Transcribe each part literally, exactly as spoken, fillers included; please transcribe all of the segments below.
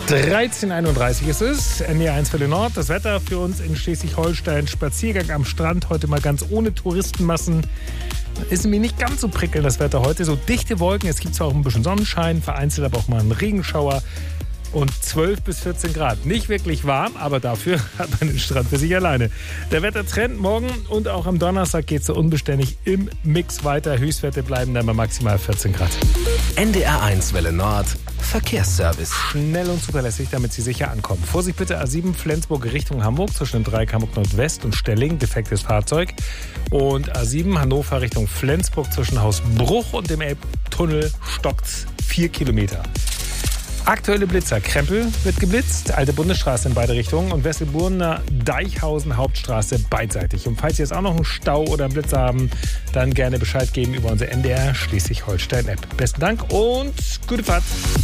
dreizehn Uhr einunddreißig ist es, N D R eins Welle Nord. Das Wetter für uns in Schleswig-Holstein. Spaziergang am Strand, heute mal ganz ohne Touristenmassen. Ist nämlich nicht ganz so prickelnd das Wetter heute. So dichte Wolken, es gibt zwar auch ein bisschen Sonnenschein, vereinzelt aber auch mal einen Regenschauer. Und zwölf bis vierzehn Grad. Nicht wirklich warm, aber dafür hat man den Strand für sich alleine. Der Wettertrend morgen und auch am Donnerstag geht es so unbeständig im Mix weiter. Höchstwerte bleiben dann bei maximal vierzehn Grad. N D R eins Welle Nord, Verkehrsservice. Schnell und zuverlässig, damit Sie sicher ankommen. Vorsicht bitte, A sieben Flensburg Richtung Hamburg zwischen dem Dreieck Hamburg Nordwest und Stelling, defektes Fahrzeug. Und A sieben Hannover Richtung Flensburg zwischen Hausbruch und dem Elbtunnel stockt's vier Kilometer. Aktuelle Blitzer. Krempel wird geblitzt, alte Bundesstraße in beide Richtungen und Wesselburner Deichhausen Hauptstraße beidseitig. Und falls Sie jetzt auch noch einen Stau oder einen Blitzer haben, dann gerne Bescheid geben über unsere N D R Schleswig-Holstein-App. Besten Dank und gute Fahrt.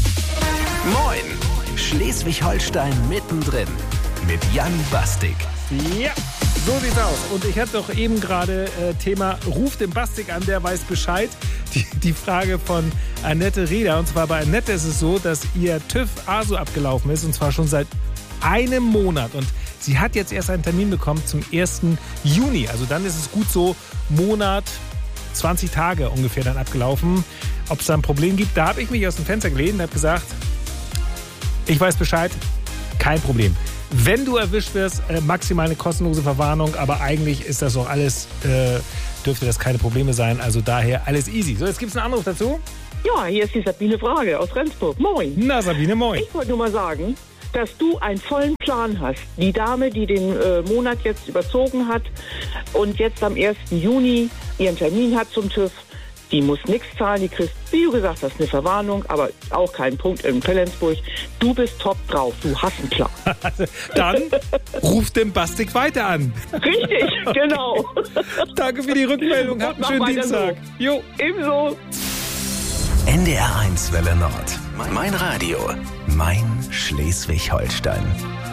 Moin, Schleswig-Holstein mittendrin mit Jan Bastik. Ja, so sieht's aus. Und ich hatte doch eben gerade äh, Thema Ruf den Bastik an, der weiß Bescheid. Die, die Frage von Annette Rieder. Und zwar bei Annette ist es so, dass ihr TÜV A S U abgelaufen ist. Und zwar schon seit einem Monat. Und sie hat jetzt erst einen Termin bekommen zum ersten Juni. Also dann ist es gut so Monat, zwanzig Tage ungefähr dann abgelaufen. Ob es da ein Problem gibt, da habe ich mich aus dem Fenster gelehnt und habe gesagt, ich weiß Bescheid, kein Problem. Wenn du erwischt wirst, äh, maximal eine kostenlose Verwarnung, aber eigentlich ist das doch alles, äh, dürfte das keine Probleme sein, also daher alles easy. So, jetzt gibt es einen Anruf dazu. Ja, hier ist die Sabine Frage aus Rendsburg. Moin. Na, Sabine, moin. Ich wollte nur mal sagen, dass du einen vollen Plan hast. Die Dame, die den äh, Monat jetzt überzogen hat und jetzt am ersten Juni ihren Termin hat zum TÜV, die muss nichts zahlen, die kriegst, wie du gesagt hast, eine Verwarnung, aber auch keinen Punkt in Pellensburg. Du bist top drauf, du hast einen Plan. Dann ruf den Bastik weiter an. Richtig, genau. Danke für die Rückmeldung, habt einen schönen Dienstag. So. Jo, ebenso. N D R eins Welle Nord, mein Radio, mein Schleswig-Holstein.